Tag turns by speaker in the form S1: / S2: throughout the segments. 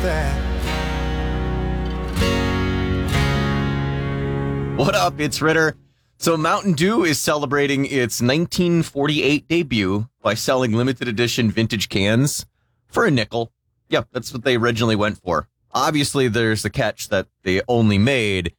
S1: that.
S2: What up? It's Ritter. So Mountain Dew is celebrating its 1948 debut by selling limited edition vintage cans for a nickel. Yep, that's what they originally went for. Obviously, there's the catch that they only made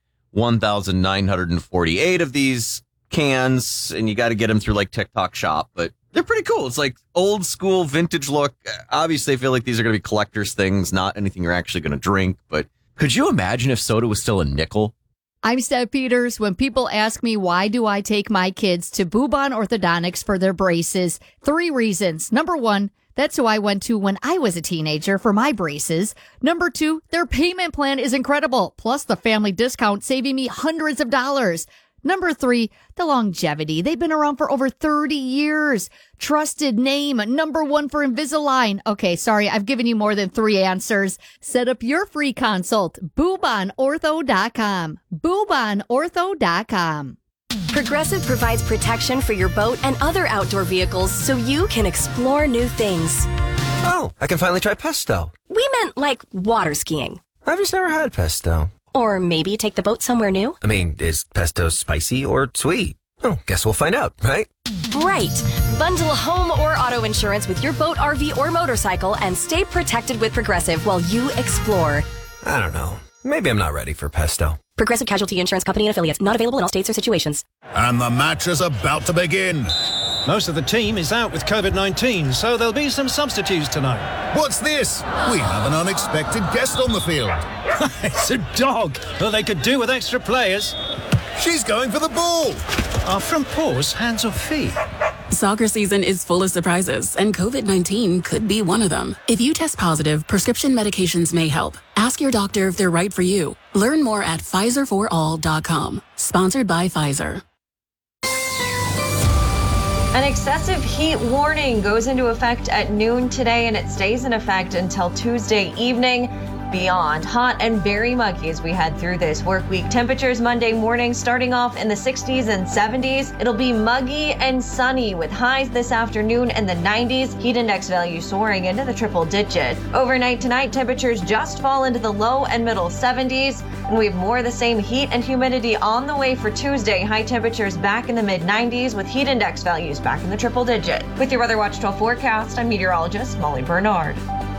S2: 1,948 of these cans, and you got to get them through like TikTok Shop, but they're pretty cool. It's like old school vintage look. Obviously, I feel like these are going to be collector's things, not anything you're actually going to drink, but could you imagine if soda was still a nickel?
S3: I'm Steph Peters. When people ask me why do I take my kids to Bubon Orthodontics for their braces, 3 reasons. Number 1, that's who I went to when I was a teenager for my braces. Number 2, their payment plan is incredible. Plus the family discount saving me hundreds of dollars. Number 3, the longevity. They've been around for over 30 years. Trusted name, number 1 for Invisalign. Okay, sorry, I've given you more than 3 answers. Set up your free consult. BubonOrtho.com. BubonOrtho.com.
S4: Progressive provides protection for your boat and other outdoor vehicles so you can explore new things.
S5: Oh, I can finally try pesto.
S4: We meant like water skiing.
S5: I've just never had pesto.
S4: Or maybe take the boat somewhere new.
S5: I mean, is pesto spicy or sweet? Oh, guess we'll find out, right?
S4: Right. Bundle home or auto insurance with your boat, RV, or motorcycle and stay protected with Progressive while you explore.
S5: I don't know. Maybe I'm not ready for pesto.
S4: Progressive Casualty Insurance Company and affiliates. Not available in all states or situations.
S6: And the match is about to begin.
S7: Most of the team is out with COVID-19, so there'll be some substitutes tonight.
S6: What's this? We have an unexpected guest on the field.
S7: It's a dog. Well, they could do with extra players.
S6: She's going for the ball.
S7: Are front paws hands or feet?
S8: Soccer season is full of surprises, and COVID-19 could be one of them. If you test positive, prescription medications may help. Ask your doctor if they're right for you. Learn more at PfizerForAll.com. Sponsored by Pfizer.
S9: An excessive heat warning goes into effect at noon today, and it stays in effect until Tuesday evening. Beyond hot and very muggy as we head through this work week. Temperatures Monday morning starting off in the 60s and 70s. It'll be muggy and sunny with highs this afternoon in the 90s. Heat index value soaring into the triple digit. Overnight tonight, temperatures just fall into the low and middle 70s. And we have more of the same heat and humidity on the way for Tuesday. High temperatures back in the mid 90s with heat index values back in the triple digit. With your Weather Watch 12 forecast, I'm meteorologist Molly Bernard.